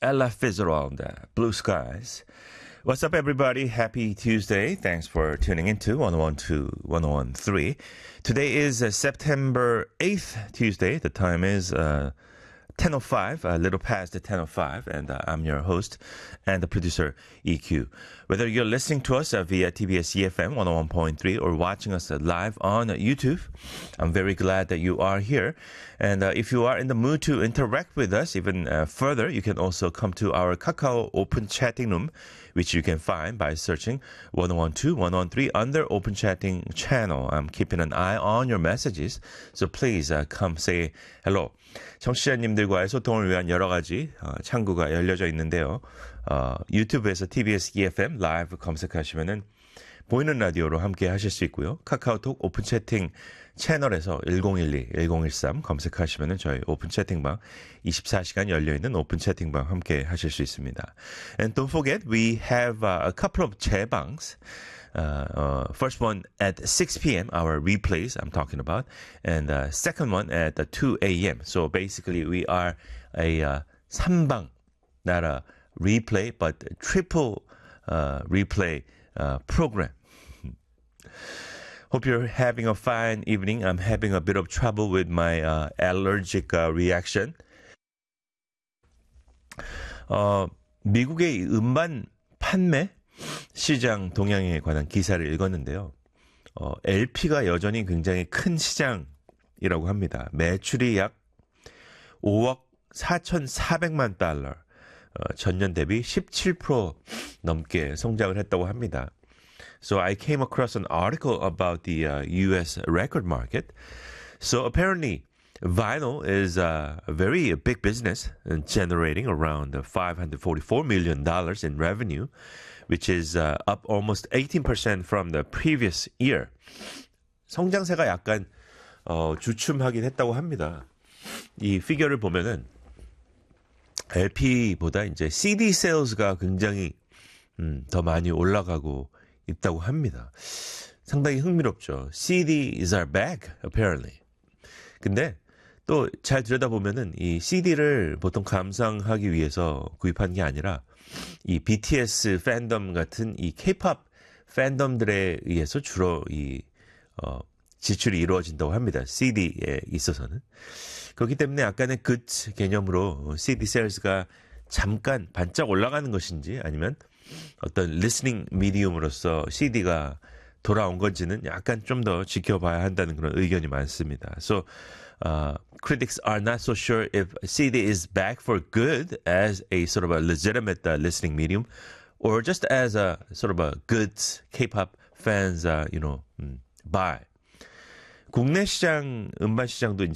Ella Fitzgerald, Blue Skies. What's up, everybody? Happy Tuesday. Thanks for tuning into 101.2, 101.3. Today is September 8th, Tuesday. The time is 10:05, a little past the 10:05, and I'm your host and the producer, EQ. Whether you're listening to us via TBS EFM 101.3 or watching us live on YouTube, I'm very glad that you are here. And if you are in the mood to interact with us even further, you can also come to our Kakao Open Chatting Room, which you can find by searching 101.2, 101.3 under Open Chatting channel. I'm keeping an eye on your messages, so please come say hello. 청취자님들과의 소통을 위한 여러 가지 창구가 열려져 있는데요. 유튜브에서 TBS EFM 라이브 검색하시면은 보이는 라디오로 함께 하실 수 있고요. 카카오톡 오픈 채팅 채널에서 1012, 1013 검색하시면은 저희 오픈 채팅방 24시간 열려있는 오픈 채팅방 함께 하실 수 있습니다. And don't forget, we have a couple of 재방s. First one at 6 p.m., our replays I'm talking about, and second one at 2 a.m. So basically we are a 3방, not a replay, but triple replay program. Hope you're having a fine evening. I'm having a bit of trouble with my allergic reaction. 미국의 음반 판매 시장 동향에 관한 기사를 읽었는데요. LP가 여전히 굉장히 큰 시장이라고 합니다. 매출이 약 5억 4,400만 달러, 전년 대비 17% 넘게 성장을 했다고 합니다. So I came across an article about the US record market. So apparently vinyl is a very big business, generating around $544 million in revenue, which is up almost 18% from the previous year. 성장세가 약간 주춤하긴 했다고 합니다. 이 피겨를 보면은 LP보다 이제 CD sales가 굉장히 더 많이 올라가고 있다고 합니다. 상당히 흥미롭죠. CDs are back, apparently. 근데 또 잘 들여다보면은 이 CD를 보통 감상하기 위해서 구입한 게 아니라 이 BTS 팬덤 같은 이 K-pop 팬덤들에 의해서 주로 이 지출이 이루어진다고 합니다. CD에 있어서는. 그렇기 때문에 약간의 good 개념으로 CD sales가 잠깐 반짝 올라가는 것인지 아니면 어떤 listening medium으로서 CD가 돌아온 건지는 약간 좀 더 지켜봐야 한다는 그런 의견이 많습니다. So critics are not so sure if CD is back for good as a sort of a legitimate listening medium, or just as a sort of a good K-pop fans, buy. 국내 시장, 음반 시장도 이제